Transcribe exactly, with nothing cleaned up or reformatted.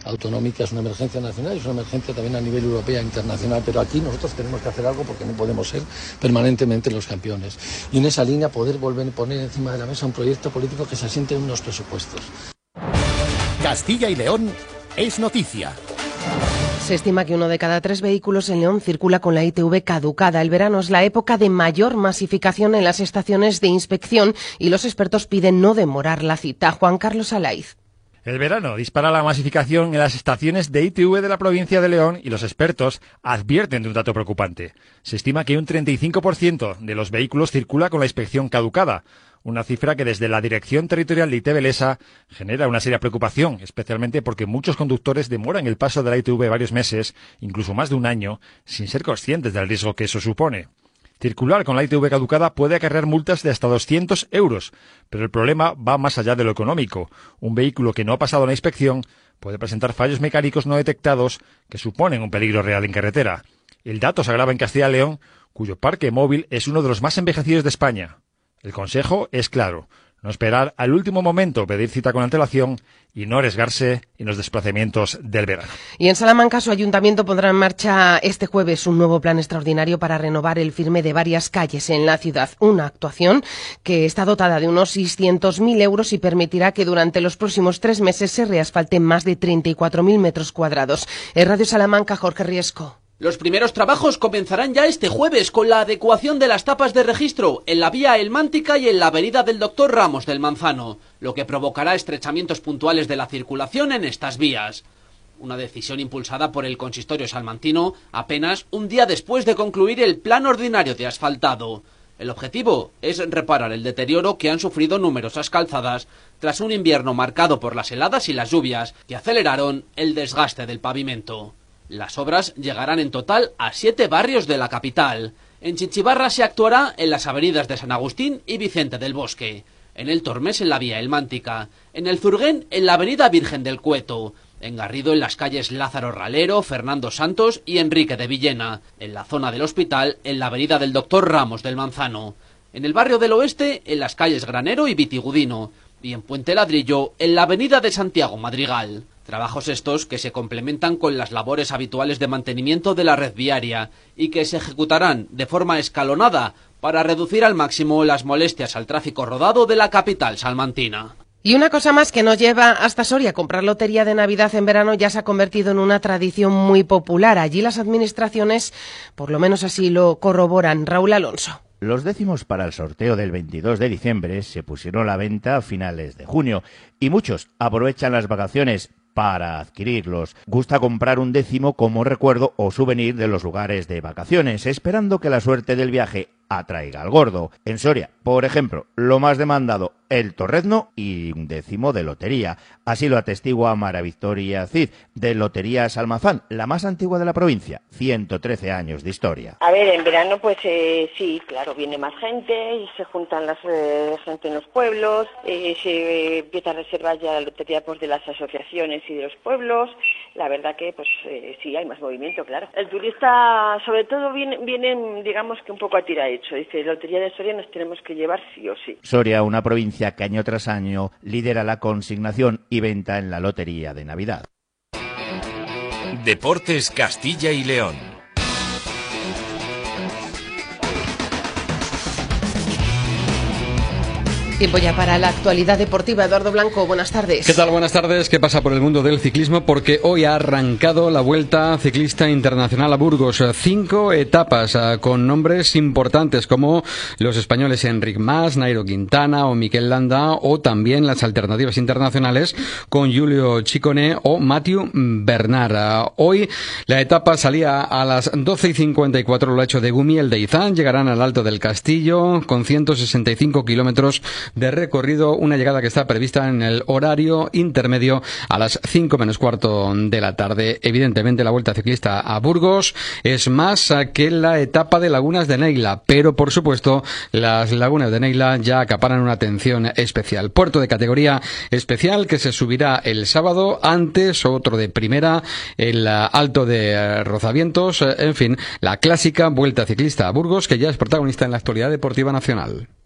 autonómica, es una emergencia nacional, es una emergencia también a nivel europeo e internacional, pero aquí nosotros tenemos que hacer algo porque no podemos ser permanentemente los campeones. Y en esa línea poder volver a poner encima de la mesa un proyecto político que se asiente en unos presupuestos. Castilla y León es noticia. Se estima que uno de cada tres vehículos en León circula con la I T V caducada. El verano es la época de mayor masificación en las estaciones de inspección y los expertos piden no demorar la cita. Juan Carlos Alaiz. El verano dispara la masificación en las estaciones de I T V de la provincia de León y los expertos advierten de un dato preocupante. Se estima que un treinta y cinco por ciento de los vehículos circula con la inspección caducada, una cifra que desde la Dirección Territorial de I T V Lesa genera una seria preocupación, especialmente porque muchos conductores demoran el paso de la I T V varios meses, incluso más de un año, sin ser conscientes del riesgo que eso supone. Circular con la I T V caducada puede acarrear multas de hasta doscientos euros, pero el problema va más allá de lo económico. Un vehículo que no ha pasado la inspección puede presentar fallos mecánicos no detectados que suponen un peligro real en carretera. El dato se agrava en Castilla y León, cuyo parque móvil es uno de los más envejecidos de España. El consejo es claro, no esperar al último momento, pedir cita con antelación y no arriesgarse en los desplazamientos del verano. Y en Salamanca su ayuntamiento pondrá en marcha este jueves un nuevo plan extraordinario para renovar el firme de varias calles en la ciudad. Una actuación que está dotada de unos seiscientos mil euros y permitirá que durante los próximos tres meses se reasfalten más de treinta y cuatro mil metros cuadrados. En Radio Salamanca, Jorge Riesco. Los primeros trabajos comenzarán ya este jueves con la adecuación de las tapas de registro en la vía Elmántica y en la avenida del Doctor Ramos del Manzano, lo que provocará estrechamientos puntuales de la circulación en estas vías. Una decisión impulsada por el consistorio salmantino apenas un día después de concluir el plan ordinario de asfaltado. El objetivo es reparar el deterioro que han sufrido numerosas calzadas tras un invierno marcado por las heladas y las lluvias que aceleraron el desgaste del pavimento. Las obras llegarán en total a siete barrios de la capital. En Chichibarra se actuará en las avenidas de San Agustín y Vicente del Bosque, en el Tormes en la vía Elmántica, en el Zurguén en la avenida Virgen del Cueto, en Garrido en las calles Lázaro Ralero, Fernando Santos y Enrique de Villena, en la zona del Hospital en la avenida del Doctor Ramos del Manzano, en el barrio del Oeste en las calles Granero y Vitigudino, y en Puente Ladrillo en la avenida de Santiago Madrigal. Trabajos estos que se complementan con las labores habituales de mantenimiento de la red viaria y que se ejecutarán de forma escalonada para reducir al máximo las molestias al tráfico rodado de la capital salmantina. Y una cosa más que nos lleva hasta Soria, comprar lotería de Navidad en verano ya se ha convertido en una tradición muy popular. Allí las administraciones, por lo menos así lo corroboran. Raúl Alonso. Los décimos para el sorteo del veintidós de diciembre se pusieron a la venta a finales de junio y muchos aprovechan las vacaciones para adquirirlos. Gusta comprar un décimo como recuerdo o souvenir de los lugares de vacaciones, esperando que la suerte del viaje atraiga al gordo. En Soria, por ejemplo, lo más demandado, el torrezno y un décimo de lotería. Así lo atestigua Mara Victoria Cid, de Loterías Almazán, la más antigua de la provincia, ciento trece años de historia. A ver, en verano pues eh, sí, claro, viene más gente y se juntan las eh, gente en los pueblos, eh, se eh, empieza a reservar ya la lotería pues, de las asociaciones y de los pueblos. La verdad que pues eh, sí, hay más movimiento, claro. El turista sobre todo viene, viene digamos que un poco a tira hecho. Dice, lotería de Soria nos tenemos que llevar sí o sí. Soria, una provincia que año tras año lidera la consignación y venta en la lotería de Navidad. Deportes Castilla y León. Tiempo ya para la actualidad deportiva. Eduardo Blanco, buenas tardes. ¿Qué tal? Buenas tardes. ¿Qué pasa por el mundo del ciclismo? Porque hoy ha arrancado la Vuelta Ciclista Internacional a Burgos. Cinco etapas con nombres importantes como los españoles Enric Mas, Nairo Quintana o Mikel Landa, o también las alternativas internacionales con Julio Ciccone o Mathieu Bernard. Hoy la etapa salía a las doce y cincuenta y cuatro, lo ha hecho de Gumiel de Izán. Llegarán al Alto del Castillo con ciento sesenta y cinco kilómetros de recorrido, una llegada que está prevista en el horario intermedio a las cinco menos cuarto de la tarde. Evidentemente la Vuelta Ciclista a Burgos es más que la etapa de Lagunas de Neila, pero por supuesto las Lagunas de Neila ya acaparan una atención especial. Puerto de categoría especial que se subirá el sábado, antes otro de primera, el Alto de Rozavientos, en fin, la clásica Vuelta Ciclista a Burgos que ya es protagonista en la actualidad deportiva nacional.